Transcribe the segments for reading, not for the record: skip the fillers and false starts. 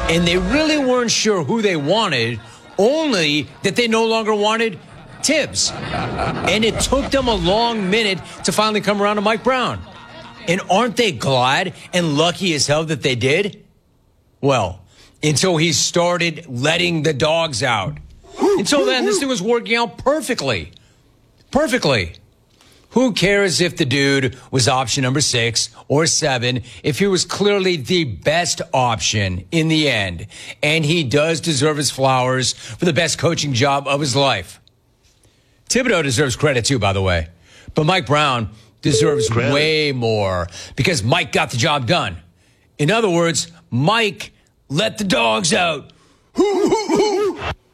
And they really weren't sure who they wanted, only that they no longer wanted Tibbs. And it took them a long minute to finally come around to Mike Brown. And aren't they glad and lucky as hell that they did? Well, until he started letting the dogs out. Until then, this thing was working out perfectly. Perfectly. Who cares if the dude was option number 6 or 7 if he was clearly the best option in the end? And he does deserve his flowers for the best coaching job of his life. Thibodeau deserves credit too, by the way. But Mike Brown deserves way more because Mike got the job done. In other words, Mike let the dogs out. You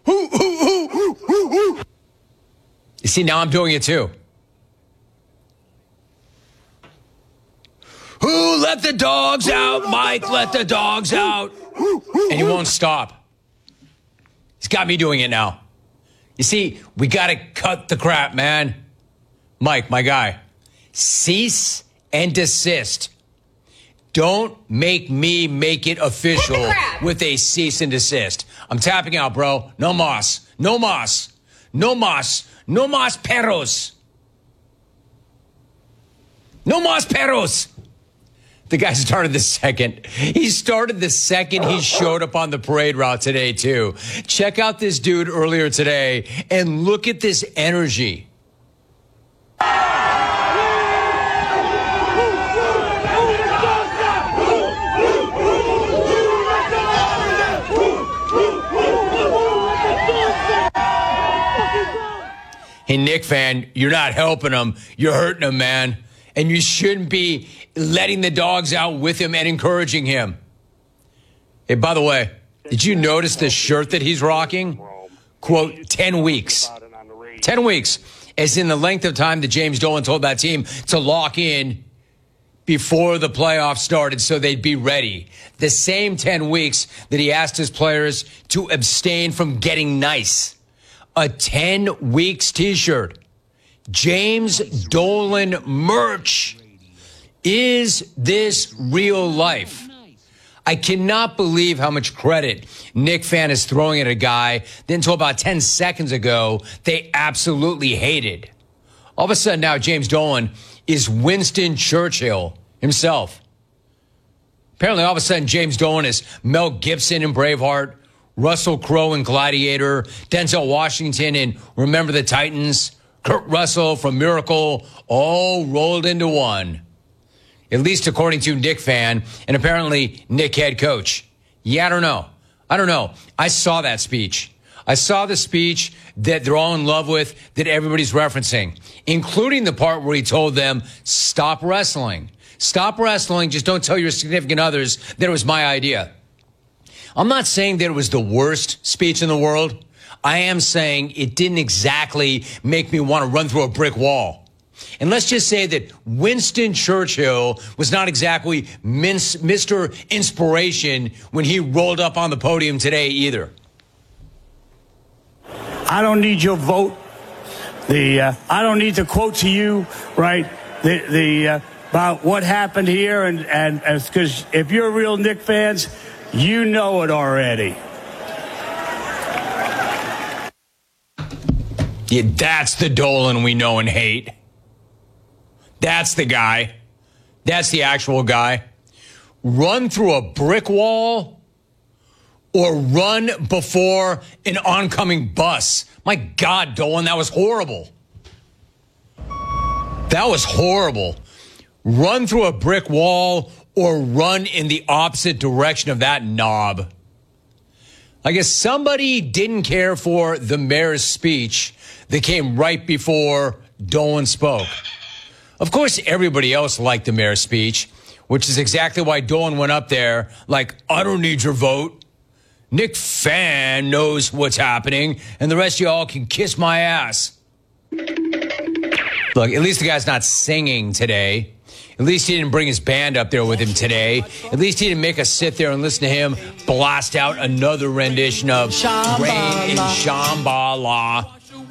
see, now I'm doing it too. Who let the dogs out? Mike let the dogs out. And he won't stop. He's got me doing it now. You see, we got to cut the crap, man. Mike, my guy, cease and desist. Don't make me make it official with a cease and desist. I'm tapping out, bro. No mas. No mas. No mas. No mas perros. No mas perros. The guy started the second. He started the second he showed up on the parade route today, too. Check out this dude earlier today and look at this energy. Hey, Knick fan, you're not helping him. You're hurting him, man. And you shouldn't be letting the dogs out with him and encouraging him. Hey, by the way, did you notice the shirt that he's rocking? Quote, 10 weeks. 10 weeks, as in the length of time that James Dolan told that team to lock in before the playoffs started so they'd be ready. The same 10 weeks that he asked his players to abstain from getting nice. A 10 weeks t-shirt. James Dolan merch. Is this real life? I cannot believe how much credit Knick fan is throwing at a guy that until about 10 seconds ago, they absolutely hated. All of a sudden now, James Dolan is Winston Churchill himself. Apparently, all of a sudden, James Dolan is Mel Gibson in Braveheart, Russell Crowe in Gladiator, Denzel Washington in Remember the Titans, Kurt Russell from Miracle, all rolled into one. At least according to Knick fan and apparently Knick head coach. Yeah, I don't know. I saw that speech. I saw the speech that they're all in love with, that everybody's referencing, including the part where he told them, stop wrestling. Stop wrestling. Just don't tell your significant others that it was my idea. I'm not saying that it was the worst speech in the world. I am saying it didn't exactly make me want to run through a brick wall. And let's just say that Winston Churchill was not exactly Mr. Inspiration when he rolled up on the podium today either. I don't need your vote. I don't need to quote to you, right? About what happened here, and because if you're real Knick fans, you know it already. Yeah, that's the Dolan we know and hate. That's the guy. That's the actual guy. Run through a brick wall or run before an oncoming bus. My God, Dolan, that was horrible. That was horrible. Run through a brick wall or run in the opposite direction of that knob. I guess somebody didn't care for the mayor's speech that came right before Dolan spoke. Of course, everybody else liked the mayor's speech, which is exactly why Dolan went up there like, I don't need your vote. Knick fan knows what's happening, and the rest of y'all can kiss my ass. Look, at least the guy's not singing today. At least he didn't bring his band up there with him today. At least he didn't make us sit there and listen to him blast out another rendition of Rain in Shambhala.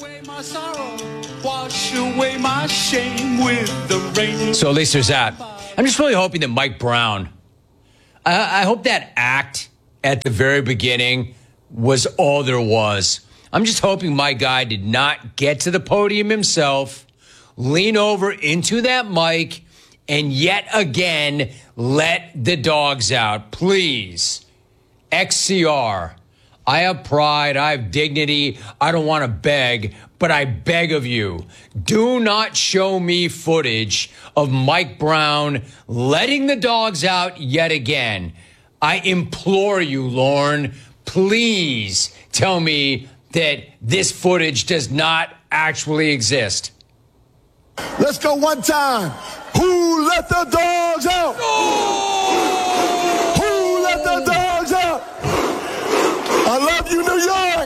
Wash away my shame with the rain. So at least there's that. I'm just really hoping that Mike Brown, I hope that act at the very beginning was all there was. I'm just hoping my guy did not get to the podium himself, lean over into that mic, and yet again let the dogs out. Please, XCR, I have pride, I have dignity, I don't want to beg, but I beg of you, do not show me footage of Mike Brown letting the dogs out yet again. I implore you, Lorne, please tell me that this footage does not actually exist. Let's go one time. Who let the dogs out? Oh! Who let the dogs out? I love you, New York.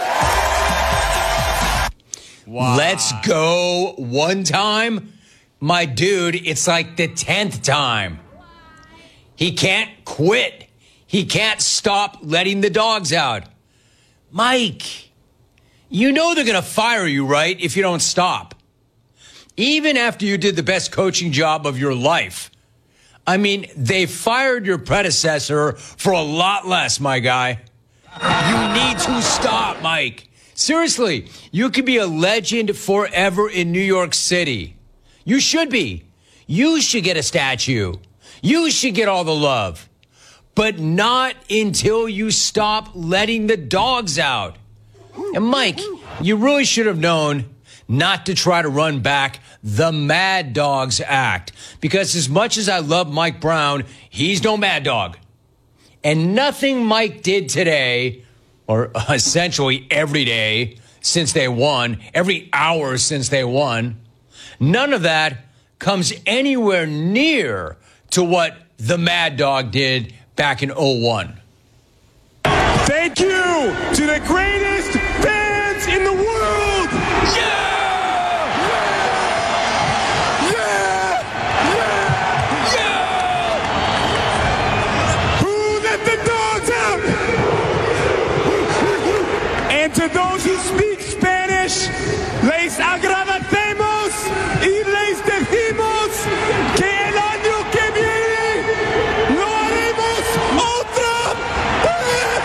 Wow. Let's go one time. My dude, it's like the 10th time. He can't quit. He can't stop letting the dogs out. Mike, you know they're going to fire you, right, if you don't stop. Even after you did the best coaching job of your life. I mean, they fired your predecessor for a lot less, my guy. You need to stop, Mike. Seriously, you could be a legend forever in New York City. You should be. You should get a statue. You should get all the love. But not until you stop letting the dogs out. And Mike, you really should have known not to try to run back the Mad Dogs Act. Because as much as I love Mike Brown, he's no mad dog. And nothing Mike did today, or essentially every day since they won, every hour since they won, none of that comes anywhere near to what the Mad Dog did back in 2001. Thank you to the greatest fans in the world. Yeah! And to those who speak Spanish, les agradecemos y les decimos que el año que viene lo haremos otra vez.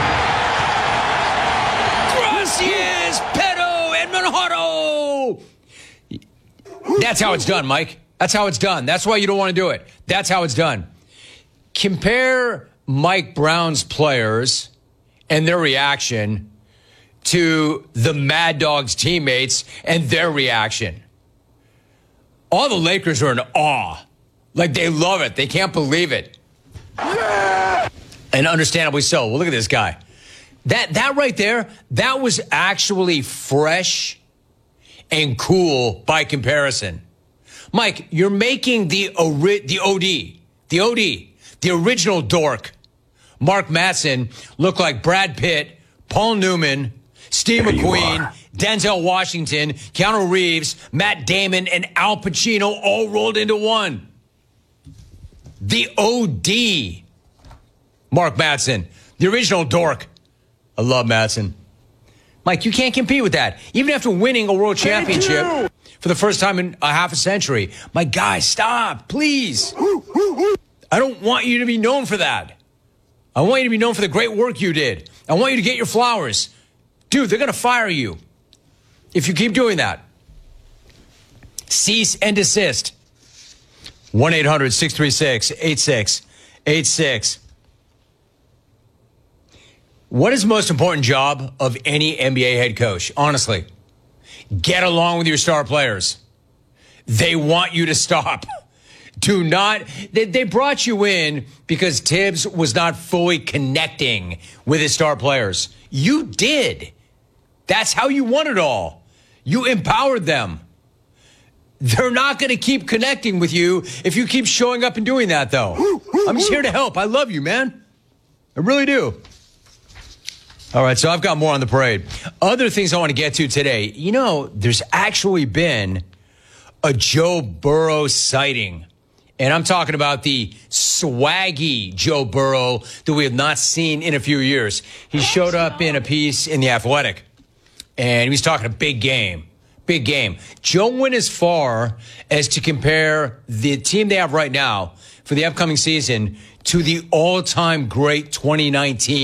Gracias, pero hermano. That's how it's done, Mike. That's how it's done. That's why you don't want to do it. That's how it's done. Compare Mike Brown's players and their reaction to the Mad Dogs teammates and their reaction. All the Lakers are in awe. Like, they love it. They can't believe it. Yeah! And understandably so. Well, look at this guy. That right there, that was actually fresh and cool by comparison. Mike, you're making the original dork, Mark Mattson, look like Brad Pitt, Paul Newman, Steve McQueen, Denzel Washington, Keanu Reeves, Matt Damon, and Al Pacino all rolled into one. The OD, Mark Mattson, the original dork. I love Mattson. Mike, you can't compete with that. Even after winning a world championship for the first time in a half a century. My guy, stop, please. I don't want you to be known for that. I want you to be known for the great work you did. I want you to get your flowers. Dude, they're going to fire you if you keep doing that. Cease and desist. 1-800-636-8686. What is the most important job of any NBA head coach? Honestly, get along with your star players. They want you to stop. Do not. They brought you in because Tibbs was not fully connecting with his star players. You did. That's how you won it all. You empowered them. They're not going to keep connecting with you if you keep showing up and doing that, though. I'm just here to help. I love you, man. I really do. All right, so I've got more on the parade. Other things I want to get to today. You know, there's actually been a Joe Burrow sighting. And I'm talking about the swaggy Joe Burrow that we have not seen in a few years. He showed up in a piece in The Athletic, and he was talking a big game. Big game. Joe went as far as to compare the team they have right now for the upcoming season to the all-time great 2019